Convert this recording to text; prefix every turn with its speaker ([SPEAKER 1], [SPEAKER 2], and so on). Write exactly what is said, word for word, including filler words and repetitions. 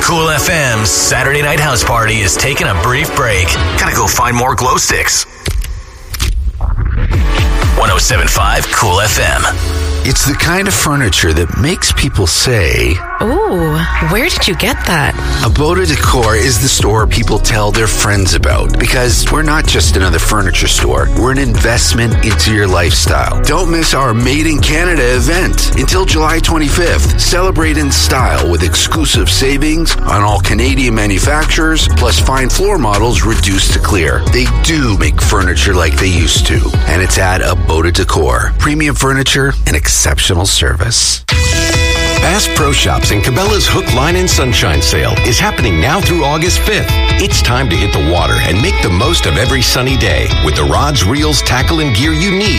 [SPEAKER 1] Cool F M's Saturday Night House Party is taking a brief break. Gotta go find more glow sticks. one oh seven point five Cool F M.
[SPEAKER 2] It's the kind of furniture that makes people say,
[SPEAKER 3] "Ooh, where did you get that?"
[SPEAKER 2] Aboda Decor is the store people tell their friends about, because we're not just another furniture store. We're an investment into your lifestyle. Don't miss our Made in Canada event until July twenty-fifth. Celebrate in style with exclusive savings on all Canadian manufacturers, plus fine floor models reduced to clear. They do make furniture like they used to, and it's at Aboda Decor. Premium furniture and exceptional service.
[SPEAKER 4] Bass Pro Shops and Cabela's Hook, Line, and Sunshine sale is happening now through August fifth. It's time to hit the water and make the most of every sunny day with the rods, reels, tackle, and gear you need